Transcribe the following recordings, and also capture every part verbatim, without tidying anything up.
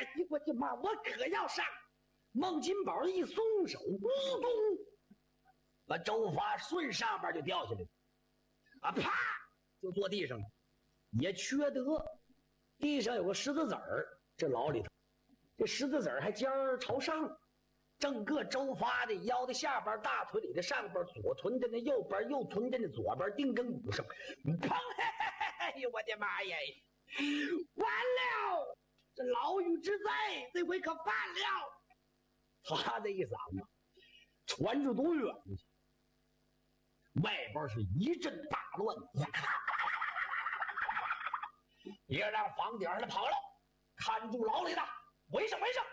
哎呀，我的妈！我可要上！孟金宝一松手，咕咚，把周发顺上边就掉下来了，啊，啪，就坐地上了。也缺德，地上有个石子子儿，这牢里头，这石子子儿还尖儿朝上，正搁周发的腰的下边、大腿里的上边、左臀的那右边、右臀的那左边腚根骨上，砰！哎呦，我的妈呀！完了！这牢狱之灾，这回可犯了！他这一嗓子传出多远去？外边是一阵大乱，别让房顶的跑了，看住牢里的，围上围上！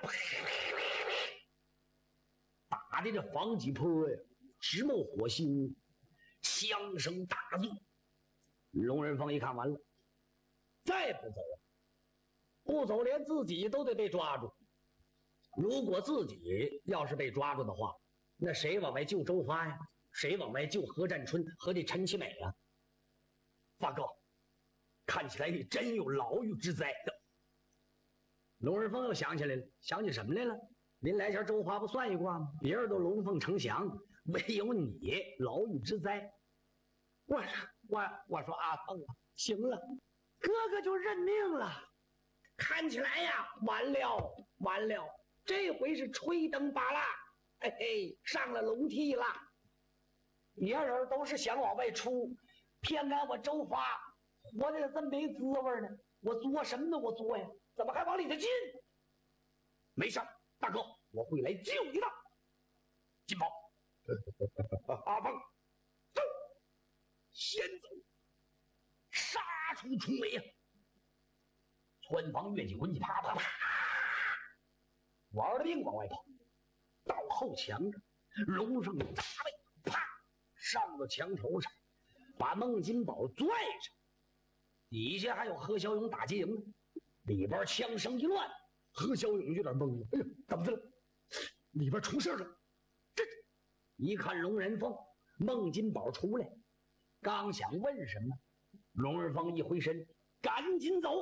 打的这房脊坡呀，直冒火星，枪声大作。龙人凤一看完了，再不走，不走连自己都得被抓住。如果自己要是被抓住的话，那谁往外救周发呀？谁往外救何占春和这陈其美啊？发哥，看起来你真有牢狱之灾的。龙人凤又想起来了，想起什么来了？临来前周发不算一卦吗？别人都龙凤呈祥，唯有你牢狱之灾。我我我说阿凤啊，行了，哥哥就认命了。看起来呀，完了完了，这回是吹灯拔蜡，嘿嘿，上了龙梯了。别人都是想往外出，偏赶我周发活的这么没滋味呢。我作什么呢？我作呀，怎么还往里头进？没事，大哥，我会来救你的。金宝，阿凤，走，先走，杀出重围呀！穿房越脊滚起，啪啪啪，玩了命往外跑，到后墙上，龙上扎背，啪，上到墙头上，把孟金宝拽上，底下还有何小勇打劫营呢。里边枪声一乱，何小勇有点懵了，哎呀，怎么的了？里边出事了！这一看龙人凤，孟金宝出来，刚想问什么，龙人凤一回身，赶紧走，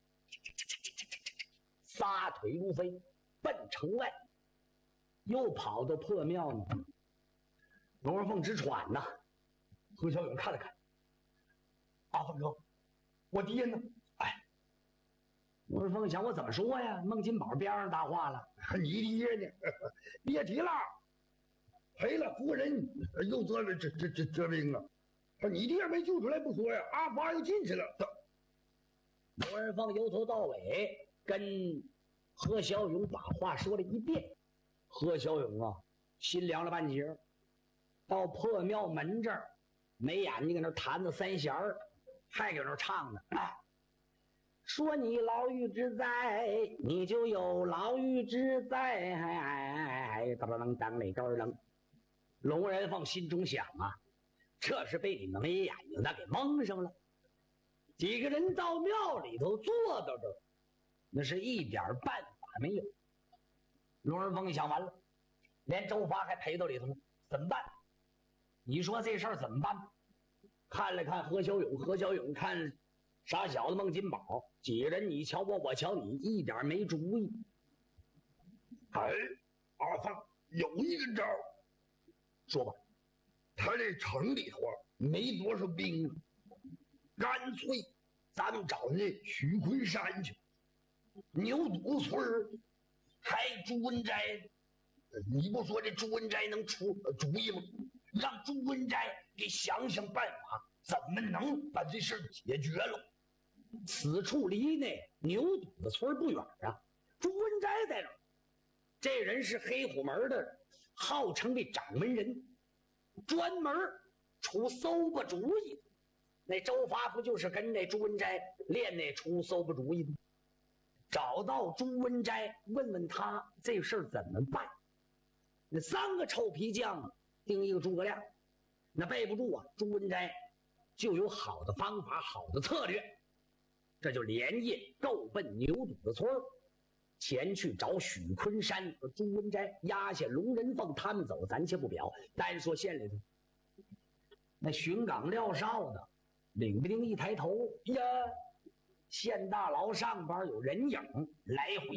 撒腿如飞，奔城外，又跑到破庙呢。龙人凤直喘呐。何小勇看了看，阿凤哥，我爹呢？哎，龙人凤想，我怎么说呀？孟金宝边上搭话了，你爹呢？别提了，赔了夫人，又得了这这这这病了。你爹没救出来不说呀，阿发又进去了。龙人凤由头到尾跟何小勇把话说了一遍。何小勇啊，心凉了半截。到破庙门这儿，没眼睛搁那弹着三弦儿，还搁那唱呢。哎，说你牢狱之灾，你就有牢狱之灾。哎，当当当那根楞。龙人凤心中想啊，这是被你们没眼睛的给蒙上了。几个人到庙里头坐到这儿，那是一点办法没有。龙人凤想完了，连周发还陪到里头了，怎么办？你说这事儿怎么办？看了看何小勇，何小勇看傻小子孟金宝，几个人你瞧我，我瞧你，一点没主意。 哎，阿凤有一个招， 说吧。 他这城里头啊没多少兵，干脆咱们找那许昆山去，牛肚子村还朱文斋，你不说这朱文斋能出主意吗？让朱文斋给想想办法，怎么能把这事解决了？ 此处离那牛肚子村不远啊，朱文斋在这儿。这人是黑虎门的，号称这掌门人，专门出馊吧主意。那周发不就是跟那朱文斋练那出馊吧主意的？找到朱文斋，问问他这事儿怎么办。那三个臭皮匠盯一个诸葛亮，那背不住啊，朱文斋就有好的方法，好的策略。这就连夜够奔牛肚子村，前去找许昆山和朱文斋，压下龙人凤他们走，咱且不表。单说县里头，那巡岗廖少的领不丁一抬头呀，县大牢上边有人影来回